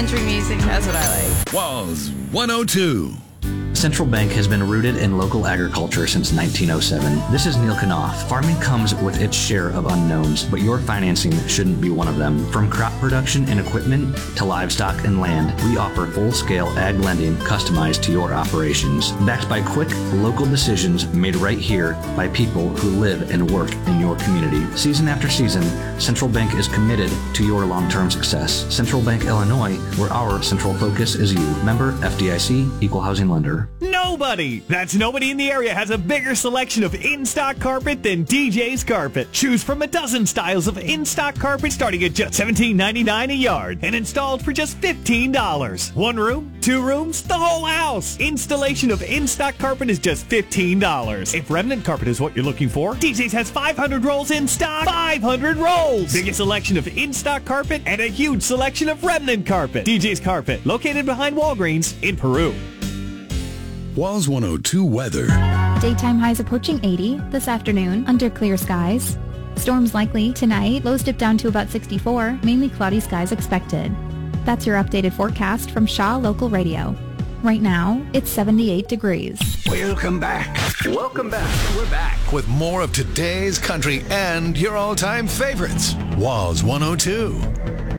country music. That's what I like. Walls 102. Central Bank has been rooted in local agriculture since 1907. This is Neil Knopf. Farming comes with its share of unknowns, but your financing shouldn't be one of them. From crop production and equipment to livestock and land, we offer full-scale ag lending customized to your operations. Backed by quick, local decisions made right here by people who live and work in your community. Season after season, Central Bank is committed to your long-term success. Central Bank Illinois, where our central focus is you. Member FDIC, Equal Housing Lender. Nobody in the area has a bigger selection of in-stock carpet than DJ's Carpet. Choose from a dozen styles of in-stock carpet starting at just $17.99 a yard and installed for just $15. One room, two rooms, the whole house. Installation of in-stock carpet is just $15. If remnant carpet is what you're looking for, DJ's has 500 rolls in stock. 500 rolls! Biggest selection of in-stock carpet and a huge selection of remnant carpet. DJ's Carpet, located behind Walgreens in Peru. Walls 102 weather. Daytime highs approaching 80 this afternoon under clear skies. Storms likely tonight. Lows dip down to about 64. Mainly cloudy skies expected. That's your updated forecast from Shaw Local Radio. Right now, it's 78 degrees. Welcome back. Welcome back. We're back With more of today's country and your all-time favorites. Walls 102.